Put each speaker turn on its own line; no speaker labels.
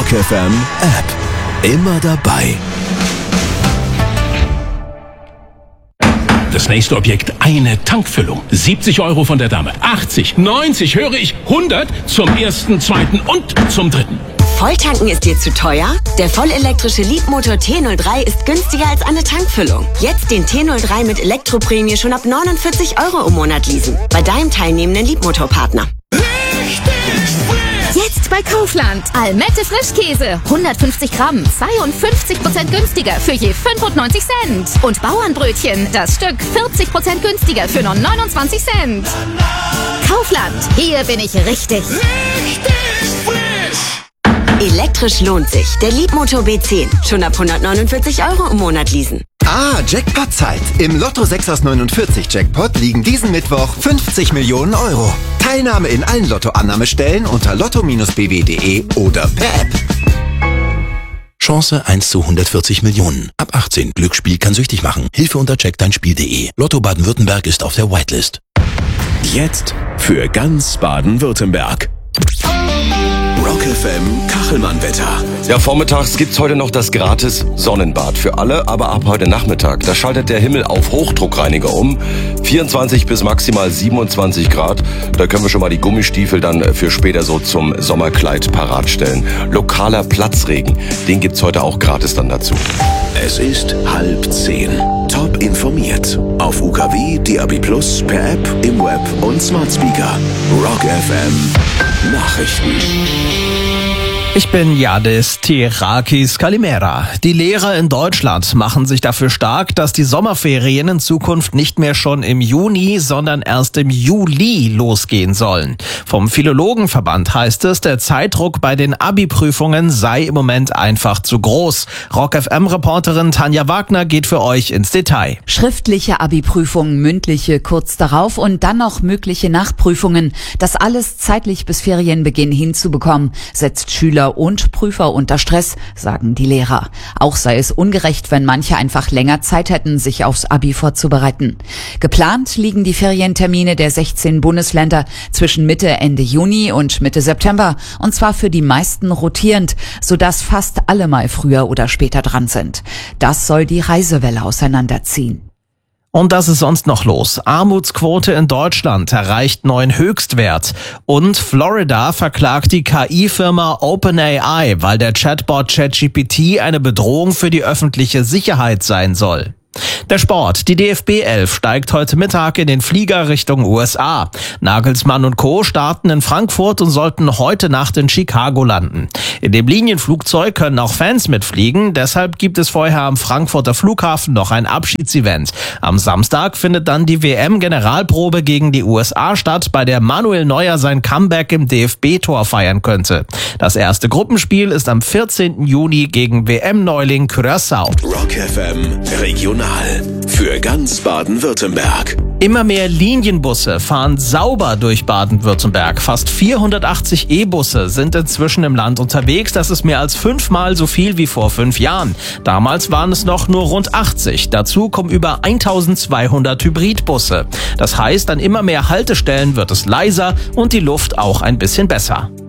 Rock FM App. Immer dabei.
Das nächste Objekt, eine Tankfüllung. 70 € von der Dame. 80, 90, höre ich 100 zum ersten, zweiten und zum dritten.
Volltanken ist dir zu teuer? Der vollelektrische Leapmotor T03 ist günstiger als eine Tankfüllung. Jetzt den T03 mit Elektroprämie schon ab 49 € im Monat leasen. Bei deinem teilnehmenden Leapmotor-Partner.
Jetzt bei Kaufland. Almette Frischkäse. 150 Gramm. 52% günstiger für je 95 Cent. Und Bauernbrötchen. Das Stück 40% günstiger für nur 29 Cent. Kaufland. Hier bin ich richtig.
Elektrisch lohnt sich. Der Leapmotor B10. Schon ab 149 € im Monat leasen.
Jackpot-Zeit. Im Lotto 6 aus 49 Jackpot liegen diesen Mittwoch 50 Millionen €. Teilnahme in allen Lottoannahmestellen unter lotto-bw.de oder per App.
Chance 1 zu 140 Millionen. Ab 18. Glücksspiel kann süchtig machen. Hilfe unter checkdeinspiel.de. Lotto Baden-Württemberg ist auf der Whitelist. Jetzt für ganz Baden-Württemberg. Rock FM Kachelmann-Wetter.
Ja, vormittags gibt's heute noch das gratis Sonnenbad für alle, aber ab heute Nachmittag, da schaltet der Himmel auf Hochdruckreiniger um. 24 bis maximal 27 Grad. Da können wir schon mal die Gummistiefel dann für später so zum Sommerkleid parat stellen. Lokaler Platzregen, den gibt's heute auch gratis dann dazu.
Es ist 9:30. Top informiert. Auf UKW, DAB+, per App, im Web und Smart Speaker. Rock FM Nachrichten.
Ich bin Yadis Tirakis Kalimera. Die Lehrer in Deutschland machen sich dafür stark, dass die Sommerferien in Zukunft nicht mehr schon im Juni, sondern erst im Juli losgehen sollen. Vom Philologenverband heißt es, der Zeitdruck bei den Abi-Prüfungen sei im Moment einfach zu groß. Rock-FM-Reporterin Tanja Wagner geht für euch ins Detail.
Schriftliche Abi-Prüfungen, mündliche kurz darauf und dann noch mögliche Nachprüfungen. Das alles zeitlich bis Ferienbeginn hinzubekommen, setzt Schüler und Prüfer unter Stress, sagen die Lehrer. Auch sei es ungerecht, wenn manche einfach länger Zeit hätten, sich aufs Abi vorzubereiten. Geplant liegen die Ferientermine der 16 Bundesländer zwischen Ende Juni und Mitte September, und zwar für die meisten rotierend, sodass fast alle mal früher oder später dran sind. Das soll die Reisewelle auseinanderziehen.
Und das ist sonst noch los. Armutsquote in Deutschland erreicht neuen Höchstwert. Und Florida verklagt die KI-Firma OpenAI, weil der Chatbot ChatGPT eine Bedrohung für die öffentliche Sicherheit sein soll. Der Sport. Die DFB 11 steigt heute Mittag in den Flieger Richtung USA. Nagelsmann und Co. starten in Frankfurt und sollten heute Nacht in Chicago landen. In dem Linienflugzeug können auch Fans mitfliegen. Deshalb gibt es vorher am Frankfurter Flughafen noch ein Abschiedsevent. Am Samstag findet dann die WM-Generalprobe gegen die USA statt, bei der Manuel Neuer sein Comeback im DFB-Tor feiern könnte. Das erste Gruppenspiel ist am 14. Juni gegen WM-Neuling Curaçao.
Rock FM Regional. Für ganz Baden-Württemberg.
Immer mehr Linienbusse fahren sauber durch Baden-Württemberg. Fast 480 E-Busse sind inzwischen im Land unterwegs. Das ist mehr als 5-mal so viel wie vor 5 Jahren. Damals waren es noch nur rund 80. Dazu kommen über 1200 Hybridbusse. Das heißt, an immer mehr Haltestellen wird es leiser und die Luft auch ein bisschen besser.